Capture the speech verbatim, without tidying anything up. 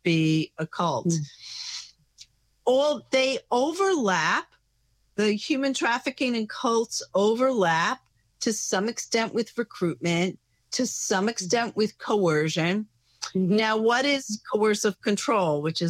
be a cult. Mm. All they overlap. The human trafficking and cults overlap to some extent with recruitment, to some extent with coercion. Mhm. Now, what is coercive control, which is